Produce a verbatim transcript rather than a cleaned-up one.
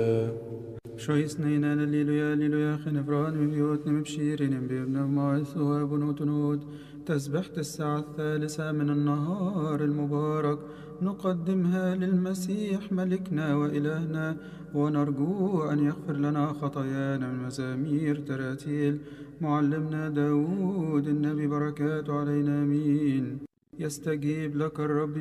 شويس نينا لليلويا ليلويا خنفران بيوت مبشيرين بيبنا ومعيث وابنوت نود تسبحت الساعة الثالثة من النهار المبارك نقدمها للمسيح ملكنا وإلهنا ونرجو أن يغفر لنا خطايانا من مزامير تراتيل معلمنا داود النبي بركاته علينا آمين. يستجيب لك الرب